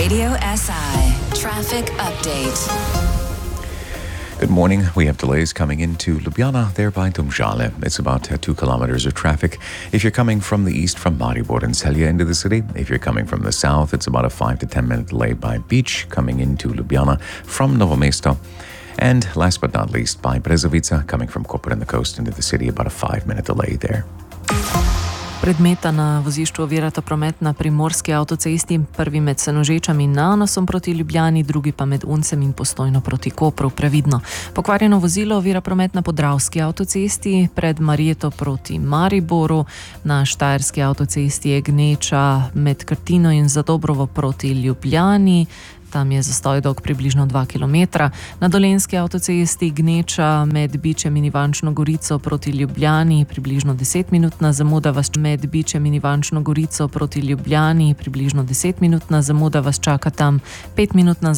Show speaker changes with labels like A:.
A: Radio SI Traffic Update.
B: Good morning. We have delays coming into Ljubljana, there by Domžale. It's about 2 kilometers of traffic. If you're coming from the east from Maribor and Celje into the city, if you're coming from the south, it's about a 5 to 10 minute delay by Beach coming into Ljubljana from Novo Mesto. And last but not least, by Brezovica coming from Koper and the coast into the city, about a 5-minute delay there.
C: Predmeta na vozišču ovirata promet na Primorski avtocesti, prvi med Senožečami in Nanosom proti Ljubljani, drugi pa med Uncem in Postojno proti Kopru, previdno. Pokvarjeno vozilo ovira promet na Podravski avtocesti, pred Marjeto proti Mariboru, na Štajerski avtocesti je gneča med Krtino in Zadobrovo proti Ljubljani, tam je zastoj dolg približno 2 km. Na Dolenjski avtocesti gneča med Bičem in Ivančno Gorico proti Ljubljani, približno 10-minutna zamuda vas med Bičem in Ivančno Gorico proti Ljubljani, približno 10-minutna zamuda vas čaka tam, 5-minutna